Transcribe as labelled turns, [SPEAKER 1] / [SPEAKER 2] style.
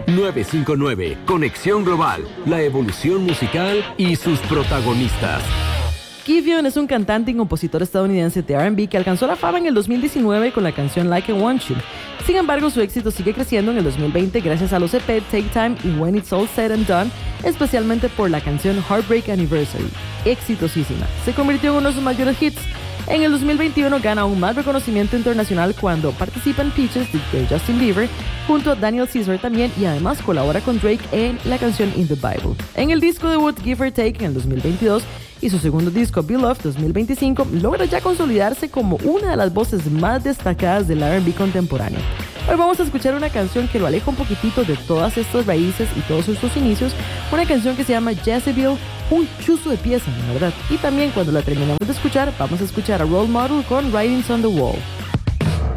[SPEAKER 1] 959, Conexión Global, la evolución musical y sus protagonistas.
[SPEAKER 2] Giveon es un cantante y compositor estadounidense de R&B que alcanzó la fama en el 2019 con la canción Like I Want You. Sin embargo, su éxito sigue creciendo en el 2020 gracias a los EP Take Time y When It's All Said and Done, especialmente por la canción Heartbreak Anniversary. Exitosísima. Se convirtió en uno de sus mayores hits. En el 2021 gana aún más reconocimiento internacional cuando participa en Peaches de Justin Bieber, junto a Daniel Caesar también, y además colabora con Drake en la canción In the Bible. En el disco debut Give or Take en el 2022 y su segundo disco Beloved 2025 logra ya consolidarse como una de las voces más destacadas del R&B contemporáneo. Hoy vamos a escuchar una canción que lo aleja un poquitito de todas estas raíces y todos estos inicios, una canción que se llama Jezebel, un chuzo de pieza, ¿verdad? Y también cuando la terminamos de escuchar, vamos a escuchar a Role Model con Writings on the Wall.